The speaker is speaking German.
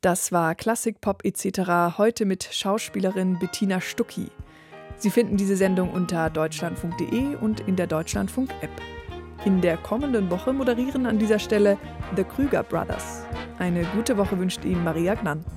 Das war Klassik, Pop etc. heute mit Schauspielerin Bettina Stucki. Sie finden diese Sendung unter deutschlandfunk.de und in der Deutschlandfunk-App. In der kommenden Woche moderieren an dieser Stelle The Krüger Brothers. Eine gute Woche wünscht Ihnen Maria Gnann.